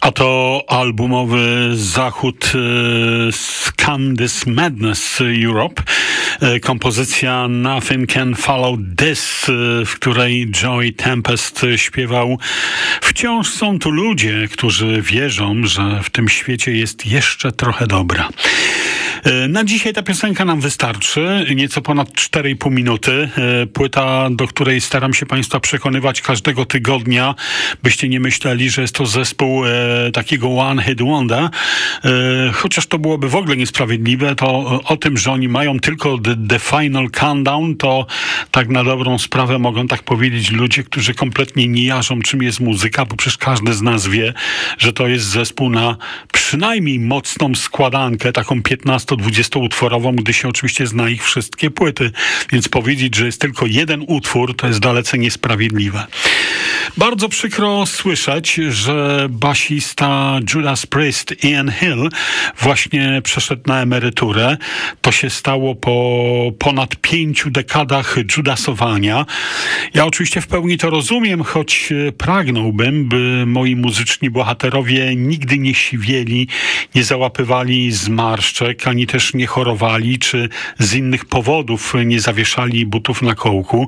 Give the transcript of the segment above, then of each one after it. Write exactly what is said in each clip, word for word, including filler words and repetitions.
A to albumowy zachód Scam This Madness Europe. Kompozycja Nothing Can Follow This, w której Joey Tempest śpiewał: wciąż są tu ludzie, którzy wierzą, że w tym świecie jest jeszcze trochę dobra. Na dzisiaj ta piosenka nam wystarczy. Nieco ponad cztery i pół minuty. Płyta, do której staram się Państwa przekonywać każdego tygodnia, byście nie myśleli, że jest to zespół e, takiego one hit wonder. E, chociaż to byłoby w ogóle niesprawiedliwe, to o tym, że oni mają tylko the, the Final Countdown, to tak na dobrą sprawę mogą tak powiedzieć ludzie, którzy kompletnie nie jarzą, czym jest muzyka, bo przecież każdy z nas wie, że to jest zespół na przynajmniej mocną składankę, taką piętnasto-dwudziestoutworową, gdy się oczywiście zna ich wszystkie płyty. Więc powiedzieć, że jest tylko jeden utwór, to jest dalece niesprawiedliwe. Bardzo przykro słyszeć, że basista Judas Priest, Ian Hill, właśnie przeszedł na emeryturę. To się stało po ponad pięciu dekadach judasowania. Ja oczywiście w pełni to rozumiem, choć pragnąłbym, by moi muzyczni bohaterowie nigdy nie siwieli, nie załapywali zmarszczek, ani też nie chorowali, czy z innych powodów nie zawieszali butów na kołku.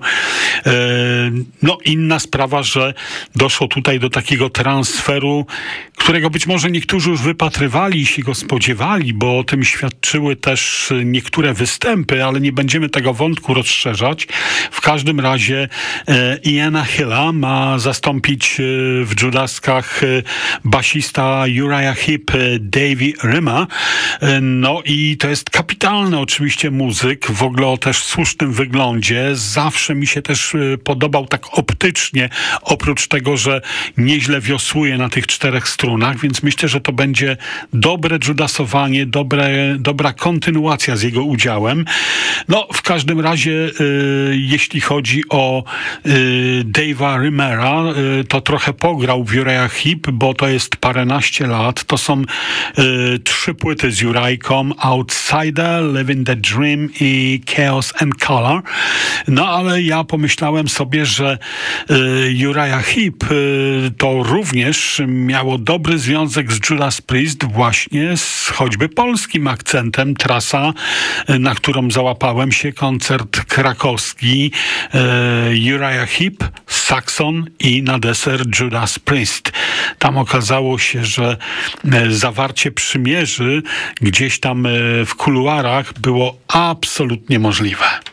No inna sprawa, że doszło tutaj do takiego transferu, którego być może niektórzy już wypatrywali i się go spodziewali, bo o tym świadczyły też niektóre występy, ale nie będziemy tego wątku rozszerzać. W każdym razie e, Iana Hilla ma zastąpić e, w Judaskach e, basista Uriah Heep, e, Davey Rimmer. E, no i to jest kapitalny oczywiście muzyk, w ogóle o też słusznym wyglądzie. Zawsze mi się też e, podobał tak optycznie, oprócz tego, że nieźle wiosłuje na tych czterech strunach, więc myślę, że to będzie dobre judasowanie, dobre, dobra kontynuacja z jego udziałem. No, w każdym razie, y, jeśli chodzi o y, Dave'a Rimmera, y, to trochę pograł w Uriah Heep, bo to jest paręnaście lat. To są y, trzy płyty z Jurajką: Outsider, Living the Dream i Chaos and Color. No, ale ja pomyślałem sobie, że y, Uriah Heep y, to również miało dobry związek z Judas Priest właśnie z choćby polskim akcentem. Trasa, y, na którą załapałem się, koncert krakowski, y, Uriah Heep, Saxon i na deser Judas Priest. Tam okazało się, że y, zawarcie przymierzy gdzieś tam y, w kuluarach było absolutnie możliwe.